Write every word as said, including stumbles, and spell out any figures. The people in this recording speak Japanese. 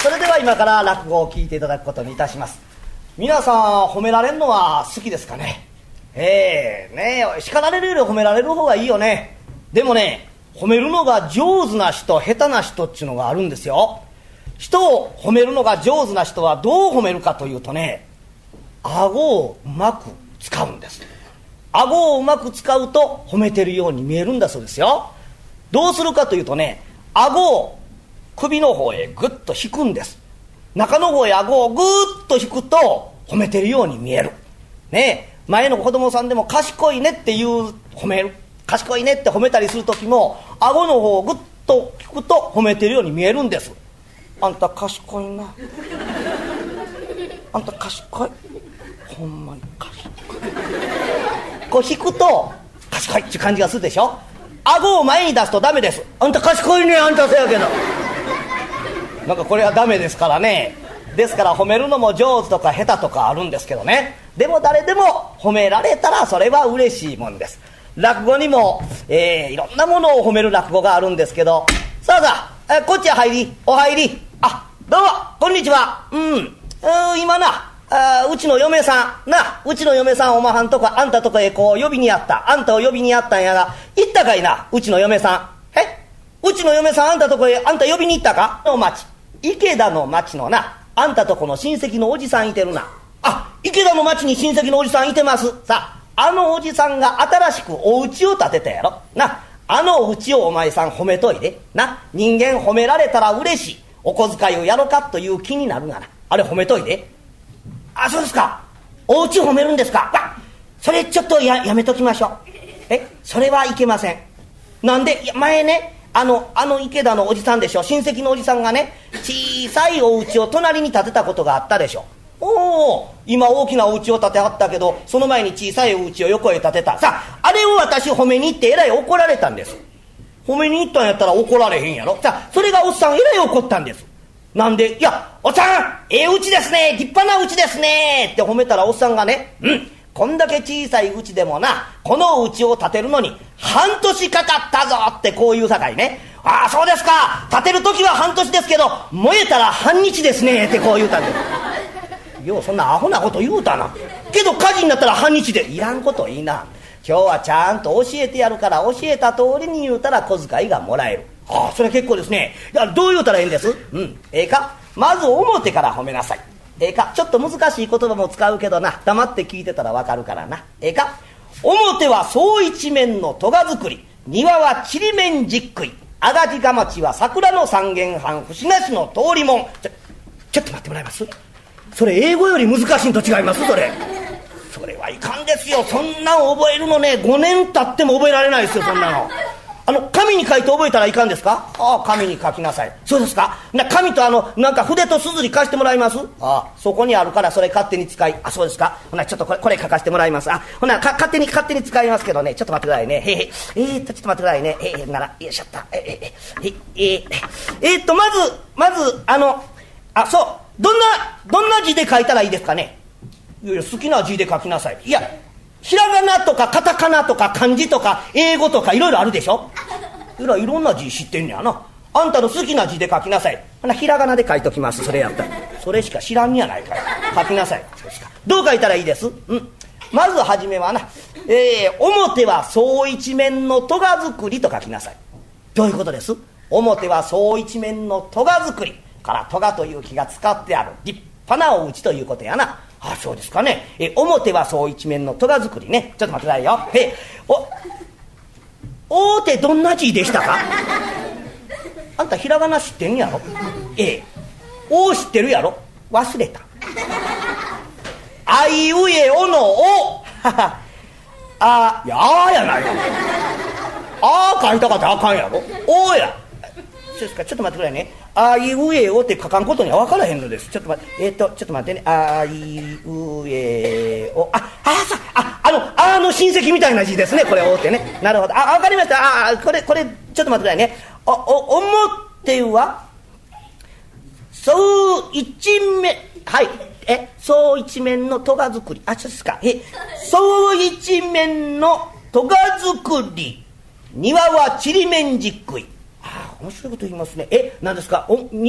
それでは今から落語を聞いていただくことにいたします。皆さん褒められるのは好きですかね。ええー、ねえ、叱られるより褒められる方がいいよね。でもね、褒めるのが上手な人下手な人っていうのがあるんですよ。人を褒めるのが上手な人はどう褒めるかというとね、顎をうまく使うんです。顎をうまく使うと褒めてるように見えるんだそうですよ。どうするかというとね、顎を首の方へぐっと引くんです。中の方へ顎をぐーっと引くと褒めてるように見えるね。え前の子供さんでも賢いねっていう褒める、賢いねって褒めたりする時も顎の方をぐっと引くと褒めてるように見えるんです。あんた賢いな、あんた賢い、ほんまに賢い、こう引くと賢いっていう感じがするでしょ。顎を前に出すとダメです。あんた賢いね、あんたせやけどなんかこれはダメですからね。ですから褒めるのも上手とか下手とかあるんですけどね。でも誰でも褒められたらそれは嬉しいもんです。落語にも、えー、いろんなものを褒める落語があるんですけど、さあさあ、えこっちへ入り、お入り、あ、どうもこんにちは。うん、う今なあうちの嫁さんな、うちの嫁さんおまはんとかあんたとこへこう呼びにやった、あんたを呼びにやったんやが、行ったかいな、うちの嫁さん。えうちの嫁さんあんたとこへあんた呼びに行ったか。の町、池田の町のな、あんたとこの親戚のおじさんいてるな。あ、池田の町に親戚のおじさんいてます。さあ、あのおじさんが新しくお家を建てたやろな。あのお家をお前さん褒めといでな。人間褒められたら嬉しい、お小遣いをやろかという気になるがな、あれ褒めといで。あ、そうですか、お家褒めるんですか。わそれちょっと や, やめときましょう。えそれはいけません。なんで、いや前ね、あのあの池田のおじさんでしょ、親戚のおじさんがね、小さいお家を隣に建てたことがあったでしょ。おお、今大きなお家を建てはったけど、その前に小さいお家を横へ建てた。さあ、あれを私褒めに行ってえらい怒られたんです。褒めに行ったんやったら怒られへんやろ。さあ、それがおっさんえらい怒ったんです。なんで、いや、おっさんええ家ですね、立派な家ですねって褒めたら、おっさんがね、うんこんだけ小さい家でもな、この家を建てるのに半年かかったぞってこういうさかいね。ああそうですか、建てる時は半年ですけど燃えたら半日ですねってこう言うたんです。ようそんなアホなこと言うたな。けど火事になったら半日で、いらんこといいな、今日はちゃんと教えてやるから教えた通りに言うたら小遣いがもらえる。ああそれ結構ですね。だからどう言うたらええんです。うんええか、まず表から褒めなさい。ええか、ちょっと難しい言葉も使うけどな、黙って聞いてたらわかるからな。ええか、表は総一面の戸賀作り、庭はちりめんじっくい、あがじが町は桜の三軒半、節なしの通りもん。ちょちょっと待ってもらえます。それ英語より難しいんと違います。それそれはいかんですよ。そんなん覚えるのね、ごねん経っても覚えられないですよ、そんなの。あの紙に書いて覚えたらいかんですか。ああ紙に書きなさい。そうですか。な紙とあのなんか筆とすずり貸してもらいます。ああそこにあるからそれ勝手に使い。あそうですか。ほなちょっとこれこれ書かせてもらいます。あほなか勝手に勝手に使いますけどね、ちょっと待ってくださいね。へへえー、っとちょっと待ってくださいね。えー、ならよいしょっとえー、えー、えー、えー、っとまずまずあのあそうどんなどんな字で書いたらいいですかね。いやいや好きな字で書きなさい。いやひらがなとかカタカナとか漢字とか英語とかいろいろあるでしょ。いろいろんな字知ってんねやな。あんたの好きな字で書きなさい。ほなひらがなで書いときます。それやったらそれしか知らんやないかい。書きなさい。そうですか。どう書いたらいいです。うんまずはじめはな、えー、表は総一面の戸賀作りと書きなさい。どういうことです。表は総一面の戸賀作りから戸賀という木が使ってある立派なお家ということやな。あそうですかね。え表は総一面の戸賀作りね。ちょっと待ってくださいよ。へおおーってどんな字でしたか。あんたひらがな知ってんやろ。ええお知ってるやろ。忘れた。あいうえおのおあやーやないよ。あー書いたかってあかんやろ。おやそうですか。ちょっと待ってくださいね。あいうえおって書かんことには分からへんのです。ちょっと待って、えっ、ー、とちょっと待ってね。あいうえお、ああさああのあの親戚みたいな字ですね。これおってね。なるほど。あ分かりました。あこれこれちょっと待ってくださいね。おお表は総一面はいえ総一面の戸賀作り。あそうですか。え総一面の戸賀作り、庭はちりめんじっくい。ああ面白いこと言いますね。え何ですか。お庭